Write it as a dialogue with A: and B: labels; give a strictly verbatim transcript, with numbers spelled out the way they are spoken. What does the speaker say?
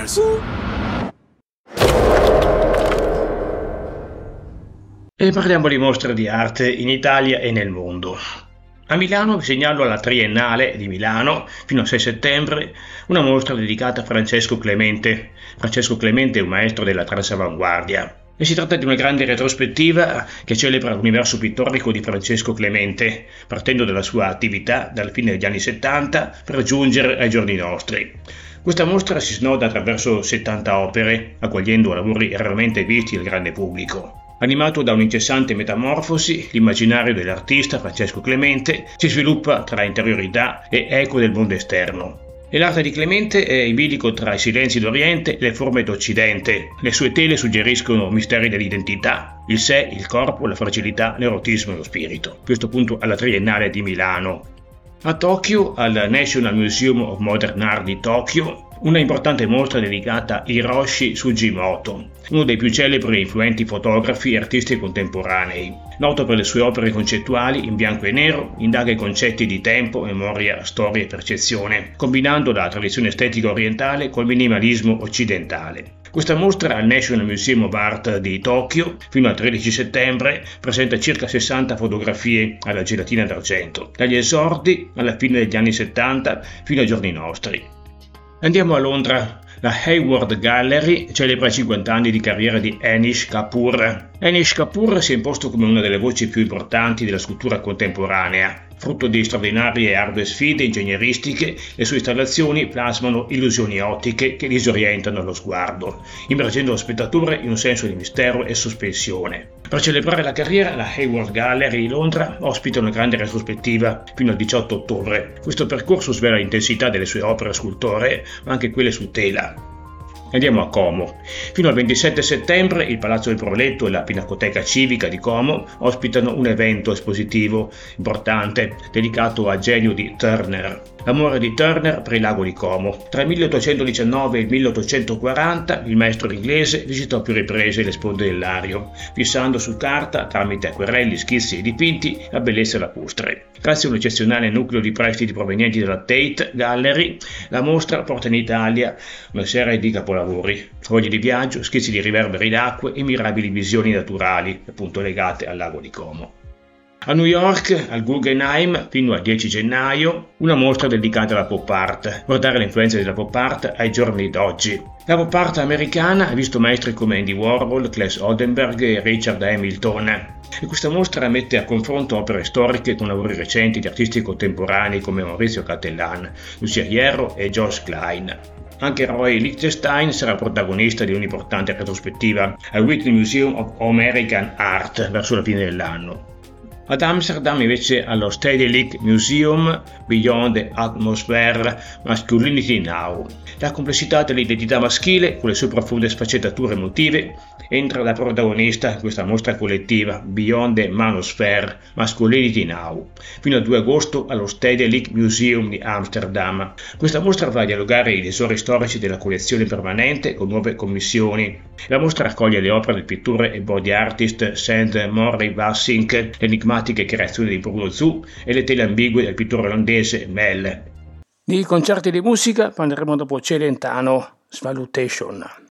A: E parliamo di mostre di arte in Italia e nel mondo. A Milano vi segnalo alla Triennale di Milano, fino al sei settembre, una mostra dedicata a Francesco Clemente. Francesco Clemente è un maestro della transavanguardia. E si tratta di una grande retrospettiva che celebra l'universo pittorico di Francesco Clemente, partendo dalla sua attività dalla fine degli anni settanta per giungere ai giorni nostri. Questa mostra si snoda attraverso settanta opere, accogliendo lavori raramente visti dal grande pubblico. Animato da un'incessante metamorfosi, l'immaginario dell'artista Francesco Clemente si sviluppa tra interiorità e eco del mondo esterno. E l'arte di Clemente è in bilico tra i silenzi d'Oriente e le forme d'Occidente. Le sue tele suggeriscono misteri dell'identità, il sé, il corpo, la fragilità, l'erotismo e lo spirito. Questo appunto alla Triennale di Milano. A Tokyo, al National Museum of Modern Art di Tokyo, una importante mostra dedicata a Hiroshi Sugimoto, uno dei più celebri e influenti fotografi e artisti contemporanei. Noto per le sue opere concettuali in bianco e nero, indaga i concetti di tempo, memoria, storia e percezione, combinando la tradizione estetica orientale col minimalismo occidentale. Questa mostra al National Museum of Art di Tokyo, fino al tredici settembre, presenta circa sessanta fotografie alla gelatina d'argento, dagli esordi alla fine degli anni settanta fino ai giorni nostri. Andiamo a Londra. La Hayward Gallery celebra i cinquanta anni di carriera di Anish Kapoor. Anish Kapoor si è imposto come una delle voci più importanti della scultura contemporanea. Frutto di straordinarie e ardue sfide ingegneristiche, le sue installazioni plasmano illusioni ottiche che disorientano lo sguardo, immergendo lo spettatore in un senso di mistero e sospensione. Per celebrare la carriera, la Hayward Gallery di Londra ospita una grande retrospettiva fino al diciotto ottobre. Questo percorso svela l'intensità delle sue opere scultoree, ma anche quelle su tela. Andiamo a Como. Fino al ventisette settembre il Palazzo del Proletto e la Pinacoteca Civica di Como ospitano un evento espositivo importante dedicato al genio di Turner. L'amore di Turner per il lago di Como. Tra il milleottocentodiciannove e il milleottocentoquaranta il maestro inglese visitò a più riprese le sponde del Lario, fissando su carta, tramite acquerelli, schizzi e dipinti, la bellezza lacustre. Grazie a un eccezionale nucleo di prestiti provenienti dalla Tate Gallery, la mostra porta in Italia una serie di capolavori, fogli di viaggio, schizzi di riverberi d'acque e mirabili visioni naturali, appunto legate al lago di Como. A New York, al Guggenheim, fino al dieci gennaio, una mostra dedicata alla pop art, guardare le influenze della pop art ai giorni d'oggi. La pop art americana ha visto maestri come Andy Warhol, Claes Oldenburg e Richard Hamilton. E questa mostra mette a confronto opere storiche con lavori recenti di artisti contemporanei come Maurizio Cattelan, Lucia Hierro e Josh Klein. Anche Roy Lichtenstein sarà protagonista di un'importante retrospettiva al Whitney Museum of American Art verso la fine dell'anno. Ad Amsterdam invece allo Stedelijk Museum Beyond the Atmosphere Masculinity Now. La complessità dell'identità maschile, con le sue profonde sfaccettature emotive, entra da protagonista in questa mostra collettiva Beyond the Manosphere Masculinity Now, fino al due agosto allo Stedelijk Museum di Amsterdam. Questa mostra va a dialogare i tesori storici della collezione permanente con nuove commissioni. La mostra raccoglie le opere del pittore e body artist Saint Morry Bassink, l'enigmatica creazione di Bruno Zu e le tele ambigue del pittore olandese Mel. Di concerti di musica parleremo dopo Celentano, Svalutation.